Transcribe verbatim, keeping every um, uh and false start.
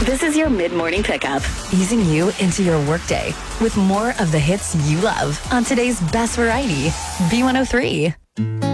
This is your mid-morning pickup, easing you into your workday with more of the hits you love on today's best variety, B one oh three.